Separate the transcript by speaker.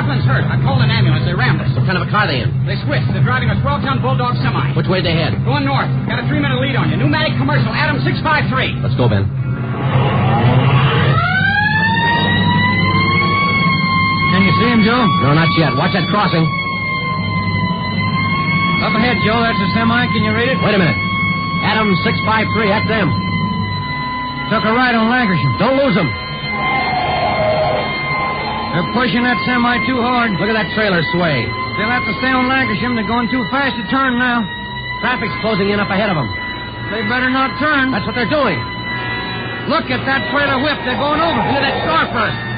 Speaker 1: Kaplan's hurt. I called an ambulance. They rammed us.
Speaker 2: What kind of a car are they in?
Speaker 1: They switched. They're driving a 12-ton Bulldog semi.
Speaker 2: Which way they head?
Speaker 1: Going north. Got a 3-minute lead on you. Pneumatic commercial. Adam 653.
Speaker 2: Let's go, Ben.
Speaker 3: Can you see him, Joe?
Speaker 2: No, not yet. Watch that crossing.
Speaker 3: Up ahead, Joe. That's a semi. Can you read it?
Speaker 2: Wait a minute. Adam 653. That's them.
Speaker 3: Took a right on Lancashire.
Speaker 2: Don't lose them.
Speaker 3: They're pushing that semi too hard.
Speaker 2: Look at that trailer sway.
Speaker 3: They'll have to stay on Lancashire. They're going too fast to turn now.
Speaker 2: Traffic's closing in up ahead of them.
Speaker 3: They better not turn.
Speaker 2: That's what they're doing.
Speaker 3: Look at that trailer whip. They're going over.
Speaker 2: Into that store first.